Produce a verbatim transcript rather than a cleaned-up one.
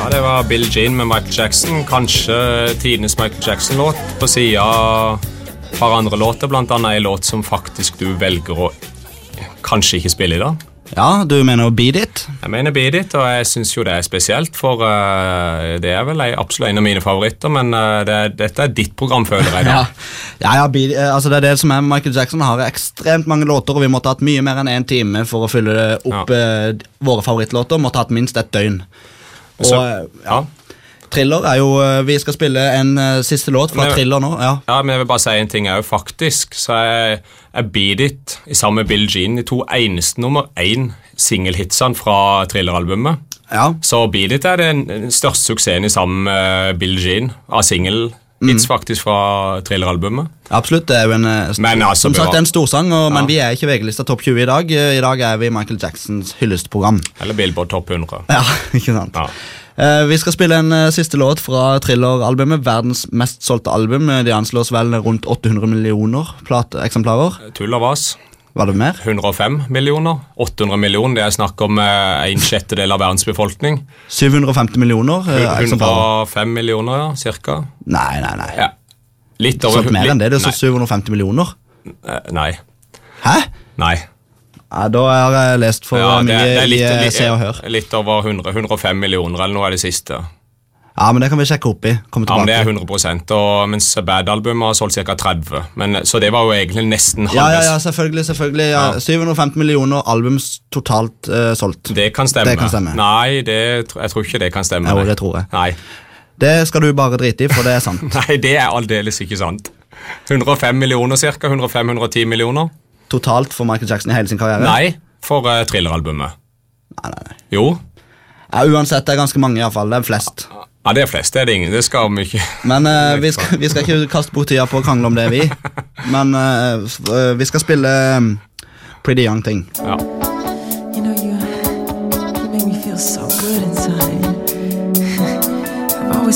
Ja, det var Billie Jean med Michael Jackson. Kanskje tidenes Michael Jackson-låt. På siden av et par andre låter, blant annet en låt som faktisk du velger å kanskje ikke spille i dag. Ja, du mener Beat It? Jeg mener Beat It, og jeg synes jo det er spesielt, for uh, det er vel absolutt en av mine favoritter, men uh, det, dette er ditt program, føler jeg da. Ja, ja, ja beat, altså det er det som er Michael Jackson. Har ekstremt mange låter, og vi måtte ha hatt mye mer enn en time for å fylle opp ja. uh, våre favorittlåter. Måtte ha hatt minst et døgn. Og, Så, ja. Thriller er jo, vi skal spille en uh, siste låt fra men, Thriller nå. Ja. ja, men jeg vil bare si en ting er jo faktisk, så er, er Beat It i sammen med Billie Jean de to eneste nummer én singelhitsene fra Thriller-albumet. Ja. Så Beat It er den, den største suksessen i sammen med Billie Jean av singelhits mm. faktisk fra Thriller-albumet. Absolutt, det er jo en, men, altså, som sagt, en storsang, og, ja. men vi er ikke V G-lista topp tjue i dag. I dag er vi Michael Jacksons hyllestprogram. Eller Billboard topp hundre. Ja, ikke sant. Ja. Uh, vi skal spille en uh, siste låt fra Thriller-albumet, verdens mest solgte album. De anslås vel rundt åtte hundre millioner plateeksemplarer. Tull og vas. Var det mer? hundre og fem millioner. åtte hundre millioner, det er snakk om uh, en sjettedel av verdens befolkning. syv hundre og femti millioner uh, hundre og fem millioner, ja, cirka. Nei, nei, nei. Ja. Litt over... Solgt mer enn det, det er så syv hundre og femti millioner. Uh, nei. Hæ? Nei. Ja, da har jeg lest for ja, det, mye det litt, i litt, Se og Hør. Litt over hundre, hundre og fem millioner, eller noe er det siste. Ja, men det kan vi sjekke opp i. Ja, men det er hundre prosent, og mens Bad-albumet har solgt ca. tretti. Men, så det var jo egentlig nesten halvveis. Ja, ja, ja, selvfølgelig, selvfølgelig. Ja. Ja. syv hundre og femti millioner albums totalt uh, solgt. Det kan stemme. Det kan stemme. Nei, det, jeg tror ikke det kan stemme. Jo, det tror jeg. Nei. Det skal du bare drite i, for det er sant. Nei, det er aldeles ikke sant. hundre og fem millioner cirka, hundre og fem til hundre og ti millioner. Totalt for Michael Jackson i hele sin karriere? Nei, for uh, Thriller-albumet. Nei, nei, nei. Jo. Ja, uansett, det er ganske mange i hvert fall, det er flest. Ja, det er flest, det er det ingen, det skal vi ikke. Men uh, vi, skal, vi skal ikke kaste bort tida på å krangle om det, vi. Men uh, vi skal spille um, Pretty Young Thing. Ja. You know, you, you make me feel so good inside.